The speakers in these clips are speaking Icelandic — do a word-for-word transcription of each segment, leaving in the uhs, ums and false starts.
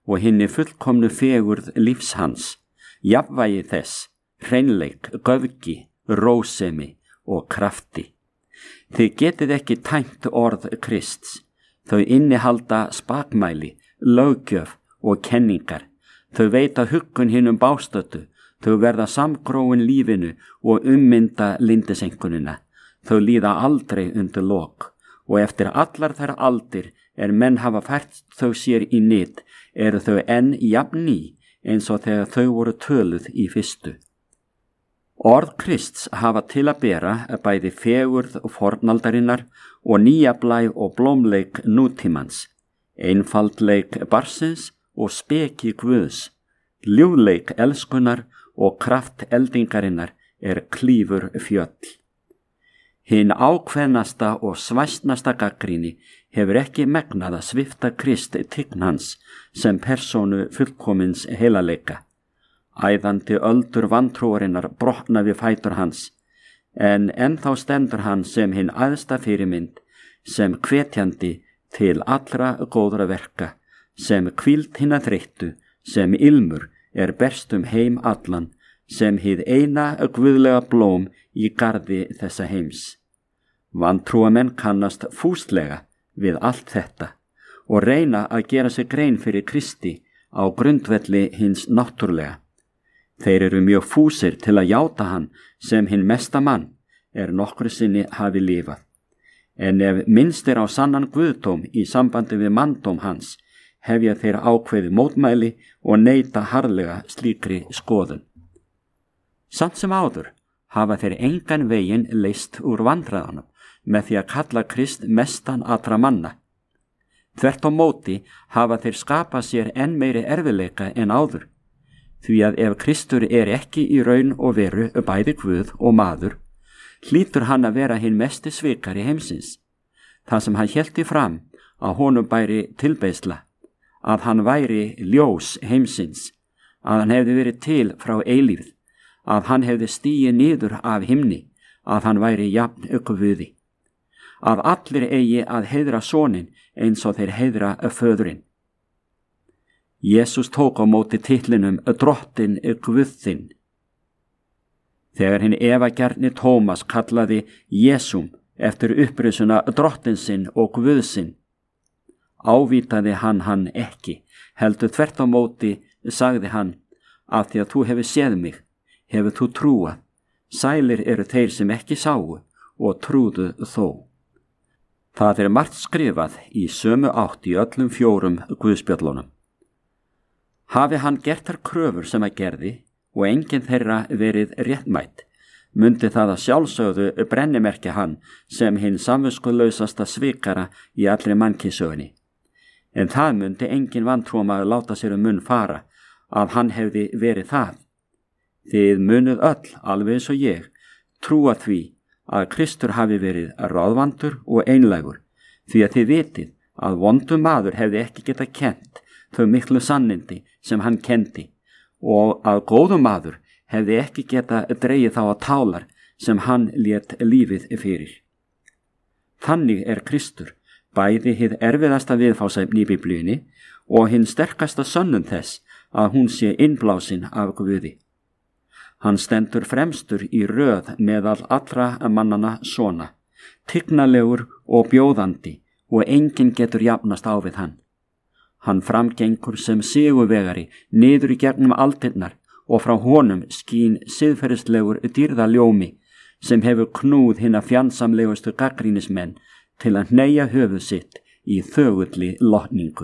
og hinni fullkomnu fegurð lífs hans, jafnvægi þess, hreinleik, göfgi, rósemi og krafti. Þið getið ekki tæmt orð Krists, þau innihalda spakmæli, löggjöf og kenningar, þau veita huggun hinum bástötu, þau verða samgróin lífinu og ummynda lindisenkunina, þau líða aldrei undir lok, og eftir allar þær aldir er menn hafa fært þau sér í nyt, eru þau enn jafn ný eins og þegar þau voru töluð í fyrstu. Orð Krists hafa til að bera bæði fegurð fornaldarinnar og nýja blæ og blómleik nútímans, einfaldleik barsins og speki Guðs, ljúfleik elskunar og kraft eldingarinnar er klífur fjöll. Hinn ákveðnasta og svæsnasta gagnrýni hefur ekki megnað að svipta Krist tign hans sem persónu fullkomins heilagleika. Æðandi öldur vantrúarinnar brotna við fætur hans, en ennþá stendur hann sem hinn æðsta fyrirmynd, sem hvetjandi til allra góðra verka, sem hvíld hinna þreyttu, sem ilmur er berstum heim allan, sem hið eina guðlega blóm í garði þessa heims. Vantrúamenn kannast fúslega við allt þetta og reyna að gera sig grein fyrir Kristi á grundvelli hins náttúrlega. Þeir eru mjög fúsir til að játa hann sem hinn mesta mann er nokkru sinni hafi lifað. En ef minnst er á sannan guðdóm í sambandi við manndóm hans, hefja þeir ákveði mótmæli og neita harðlega slíkri skoðun. Samt sem áður hafa þeir engan veginn leyst úr vandræðanum með því að kalla Krist mestan allra manna. Þvert á móti hafa þeir skapað sér enn meiri erfiðleika en áður, því að ef Kristur er ekki í raun og veru bæði Guð og maður, hlýtur hann að vera hinn mesti svikari heimsins. Það sem hann hélti fram að honum bæri tilbeiðsla, að hann væri ljós heimsins, að hann hefði verið til frá eilífð, að hann hefði stigið niður af himni, að hann væri jafn Guði, að allir eigi að heiðra soninn eins og þeir heiðra föðurinn. Jesús tók á móti titlinum Drottinn Guð þinn. Þegar hinn efagjarni Tómas kallaði Jesúm eftir upprisuna Drottinsinn og Guðsinn, ávítaði hann hann ekki, heldur þvert á móti sagði hann, af því að þú hefur séð mig, hefur þú trúað, sælir eru þeir sem ekki sáu og trúðu þó. Það er margt skrifað í sömu átt í öllum fjórum Guðspjöllunum. Hafi hann gert þær kröfur sem að gerði og enginn þeirra verið réttmætt, mundi það að sjálfsögðu brennimerkja hann sem hinn samviskulausasta svikara í allri mannkynssögunni. En það mundi enginn vantrúmaður láta sér um munn fara að hann hefði verið það. Þið munuð öll, alveg eins og ég, trúa því að Kristur hafi verið ráðvandur og einlægur, því að þið vitið að vondur maður hefði ekki getað kennt þau miklu sannindi sem hann kendi og að góður maður hefði ekki getað dregið þá að tálar sem hann lét lífið fyrir. Þannig er Kristur bæði hið erfiðasta viðfársefni í Biblíunni og hinn sterkasta sönnun þess að hún sé innblásin af Guði. Hann stendur fremstur í röð meðal allra mannana svona, tignalegur og bjóðandi og enginn getur jafnast á við hann. Hann framgengur sem sigurvegari niður í gegnum aldirnar og frá honum skín siðferðislegur dýrðaljómi sem hefur knúð hinna fjandsamlegustu gagnrýnismenn til að hneigja höfuð sitt í þögulli lotningu.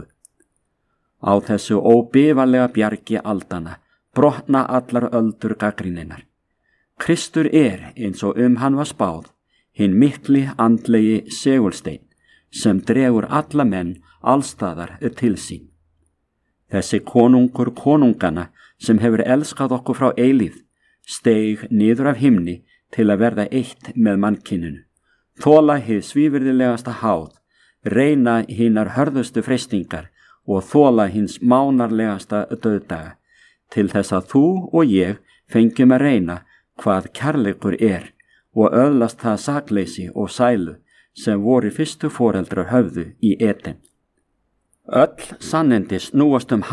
Á þessu óbifanlega bjargi aldana brotna allar öldur gagnrýninnar. Kristur er, eins og um hann var spáð, hinn mikli andlegi segulsteinn sem dregur alla menn allstaðar til sín. Þessi konungur konungana sem hefur elskað okkur frá eilífð steig niður af himni til að verða eitt með mannkyninu, þola hið svívirðilegasta háð, reyna hinar hörðustu freistingar og þola hins mánarlegasta dauðdaga, til þess að þú og ég fengjum að reyna hvað kærleikur er og öðlast það sakleysi og sælu sem voru fyrstu foreldrar höfðu í Eden. Öll sannindi snúast um